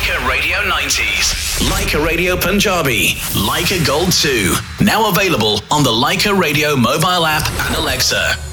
Leica Radio 90s, Leica Radio Punjabi, Leica Gold 2. Now available on the Leica Radio mobile app and Alexa.